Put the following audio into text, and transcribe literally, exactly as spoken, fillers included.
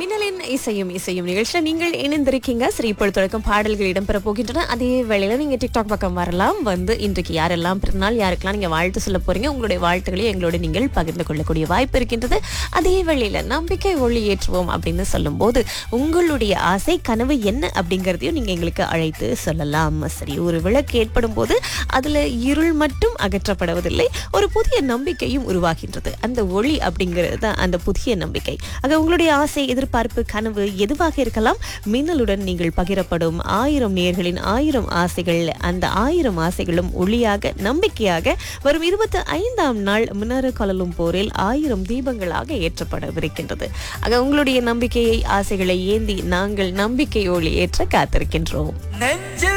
மின்னலின் இசையும் இசையும் நிகழ்ச்சியில நீங்கள் இணைந்திருக்கீங்க. சரி, இப்பொழுது தொடக்கம் பாடல்கள் இடம்பெற போகின்றன. அதே வேளையில நீங்க டிக்டாக் பக்கம் வரலாம். வந்து இன்றைக்கு யாரெல்லாம் பிறந்தநாள், யாருக்கெல்லாம் நீங்க வாழ்த்து சொல்ல போறீங்க, உங்களுடைய வாழ்த்துக்களை எங்களோட நீங்கள் பகிர்ந்து கொள்ளக்கூடிய வாய்ப்பு இருக்கின்றது. அதே வேளையில நம்பிக்கை ஒளி ஏற்றுவோம் அப்படின்னு சொல்லும் போது உங்களுடைய ஆசை கனவு என்ன அப்படிங்கறதையும் நீங்க எங்களுக்கு அழைத்து சொல்லலாம். சரி, ஒரு விளக்கு ஏற்படும் போது அதுல இருள் மட்டும் அகற்றப்படுவதில்லை, ஒரு புதிய நம்பிக்கையும் உருவாகின்றது. அந்த ஒளி அப்படிங்கிறது தான் அந்த புதிய நம்பிக்கை. ஆக உங்களுடைய ஆசை, எதிர்பார்ப்பு, கனவு எதுவாக இருக்கலாம், மின்னலுடன் நீங்கள் பகிரப்படும் ஆயிரம் நேயர்களின் ஆயிரம் ஆசைகள், அந்த ஆயிரம் ஆசைகளும் ஒளியாக, நம்பிக்கையாக வரும் இருபத்தி ஐந்தாம் நாள் முன்னர கோலாலம்பூரில் ஆயிரம் தீபங்களாக ஏற்றப்படவிருக்கின்றது. ஆக உங்களுடைய நம்பிக்கையை, ஆசைகளை ஏந்தி நாங்கள் நம்பிக்கை ஒளி ஏற்ற காத்திருக்கின்றோம்.